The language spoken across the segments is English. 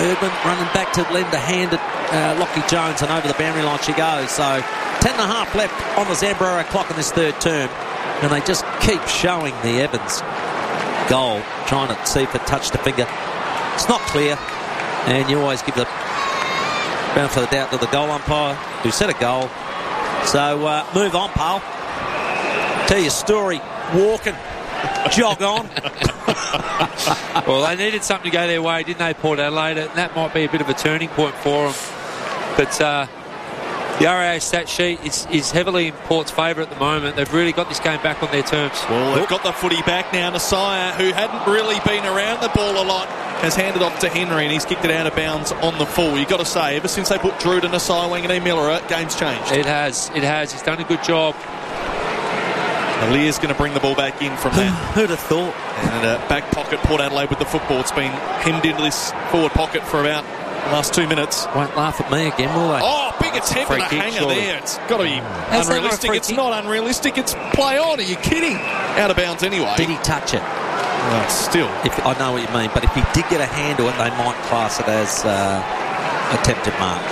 Birdman running back to lend a hand at Lockie Jones, and over the boundary line she goes. So 10.5 left on the Zambrero clock in this third term, and they just keep showing the Evans goal, trying to see if it touched the finger. It's not clear, and you always give the benefit of the doubt to the goal umpire who set a goal. So move on, pal. Tell your story, walking. Jog on. Well, they needed something to go their way, didn't they, Port Adelaide? And that might be a bit of a turning point for them. But the RAA stat sheet is heavily in Port's favour at the moment. They've really got this game back on their terms. Well, they've got the footy back now. Nasiah, who hadn't really been around the ball a lot, has handed off to Henry, and he's kicked it out of bounds on the full. You've got to say, ever since they put Drew to Nasiah, Wanganeen Miller, game's changed. It has. He's done a good job. Lear's going to bring the ball back in from that. Who'd have thought? And back pocket, Port Adelaide with the football. It's been hemmed into this forward pocket for about the last 2 minutes. Won't laugh at me again, will they? Oh, big attempt at a hanger surely. there. It's got to be unrealistic. It's not unrealistic. It's play on. Are you kidding? Out of bounds anyway. Did he touch it? Well, still. I know what you mean, but if he did get a hand to it, they might class it as attempted mark.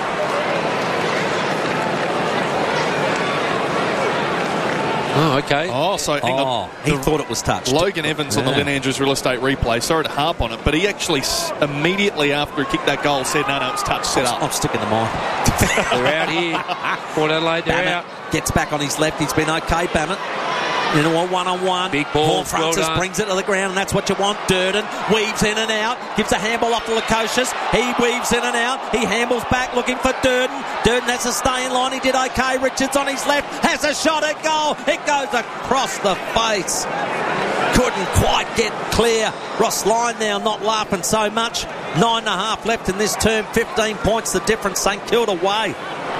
Oh, okay. Oh, so hang on. He thought it was touched. Logan Evans on the Lynn Andrews real estate replay. Sorry to harp on it, but he actually immediately after he kicked that goal said, no, it's touched, set up. I'm sticking the mine. They're out here. Port Adelaide, they're out. Gets back on his left. He's been okay, Bammett. You know, one-on-one. Big ball. Francis brings it to the ground, and that's what you want. Durden weaves in and out. Gives a handball off to Lukosius. He weaves in and out. He handballs back looking for Durden. Durden has to stay in line. He did okay. Richards on his left. Has a shot at goal. It goes across the face. Couldn't quite get clear. Ross Lyon now not laughing so much. 9.5 left in this term. 15 points the difference. St Kilda way.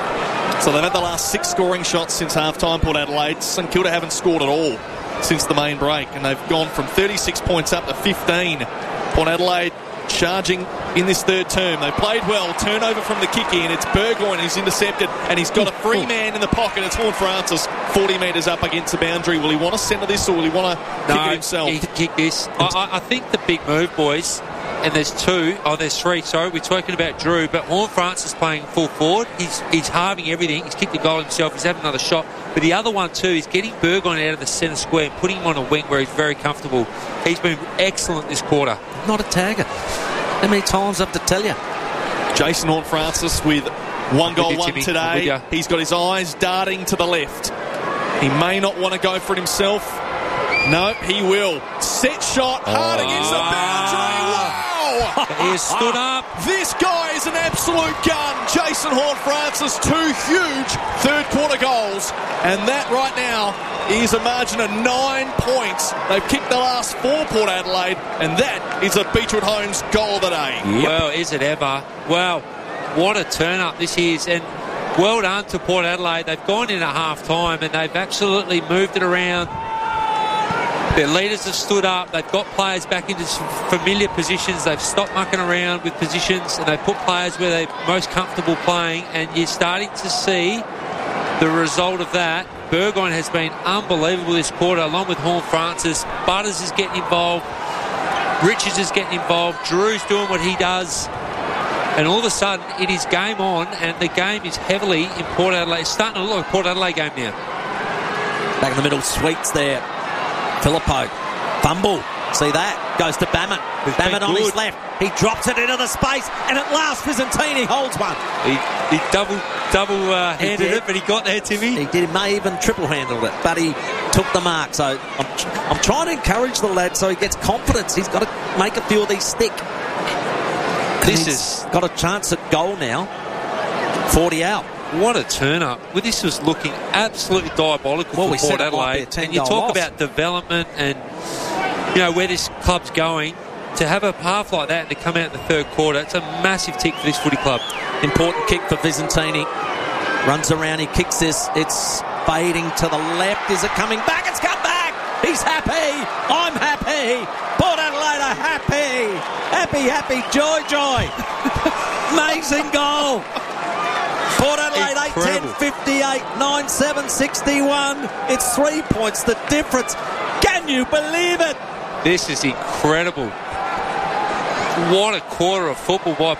So they've had the last 6 scoring shots since half-time, Port Adelaide. St Kilda haven't scored at all since the main break, and they've gone from 36 points up to 15. Port Adelaide charging in this third term. They played well. Turnover from the kick-in. It's Burgoyne who's intercepted, and he's got a free man in the pocket. It's Horn Francis, 40 metres up against the boundary. Will he want to centre this, or will he want to kick it himself? He can kick this. I think the big move, boys, and there's 3, sorry. We're talking about Drew, but Horn Francis playing full forward. He's halving everything. He's kicked the goal himself. He's having another shot. But the other one too is getting Burgoyne out of the centre square and putting him on a wing where he's very comfortable. He's been excellent this quarter. Not a tagger. How many times I have to tell you? Jason Horn Francis with 1 goal, 1 Timmy. today. He's got his eyes darting to the left. He may not want to go for it himself. No, he will. Set shot, hard against the boundary. Wow! He has stood up. This guy is an absolute gun. Jason Horn Francis, 2 huge third quarter goals. And that right now is a margin of 9 points. They've kicked the last 4, Port Adelaide, and that is a Beechwood Homes goal of the day. Yep. Well, is it ever? Well, what a turn-up this is. And well done to Port Adelaide. They've gone in at half-time, and they've absolutely moved it around. Their leaders have stood up. They've got players back into familiar positions. They've stopped mucking around with positions, and they've put players where they're most comfortable playing, and you're starting to see the result of that. Burgoyne has been unbelievable this quarter, along with Horn Francis. Butters is getting involved. Richards is getting involved. Drew's doing what he does. And all of a sudden, it is game on, and the game is heavily in Port Adelaide. It's starting to look like a Port Adelaide game now. Back in the middle, Sweets there. Filippo. Fumble. See that? Goes to Bammett. Bammett on his left. He drops it into the space, and at last Visentini holds one. He double-handed it, but he got there, Timmy. He did. He may even triple-handled it, but he took the mark. So I'm trying to encourage the lad so he gets confidence. He's got to make a few of these stick. This has got a chance at goal now. 40 out. What a turn-up. Well, this was looking absolutely diabolical for Port Adelaide. And you talk about development and, you know, where this club's going. To have a half like that and to come out in the third quarter, it's a massive tick for this footy club. Important kick for Visentini. Runs around, he kicks this. It's fading to the left. Is it coming back? It's come back! He's happy! I'm happy! Port Adelaide are happy! Happy, joy! Amazing goal! Port Adelaide 8-10, 58, 9-7, 61. It's 3 points the difference. Can you believe it? This is incredible. What a quarter of football by